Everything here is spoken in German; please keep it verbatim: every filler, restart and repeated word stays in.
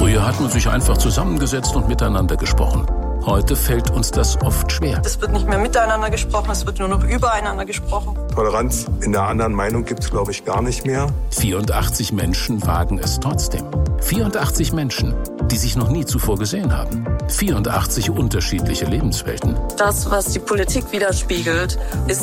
Früher hat man sich einfach zusammengesetzt und miteinander gesprochen. Heute fällt uns das oft schwer. Es wird nicht mehr miteinander gesprochen, es wird nur noch übereinander gesprochen. Toleranz in der anderen Meinung gibt es, glaube ich, gar nicht mehr. vierundachtzig Menschen wagen es trotzdem. vierundachtzig Menschen, die sich noch nie zuvor gesehen haben. vierundachtzig unterschiedliche Lebenswelten. Das, was die Politik widerspiegelt, ist